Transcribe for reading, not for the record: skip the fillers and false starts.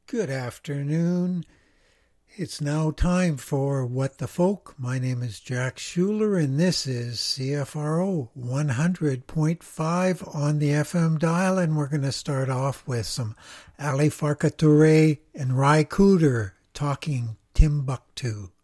Good afternoon. It's now time for What the Folk. My name is Jack Schuler, and this is CFRO 100.5 on the FM dial, and we're going to start off with some Ali Farka Touré and Ry Cooder talking Timbuktu.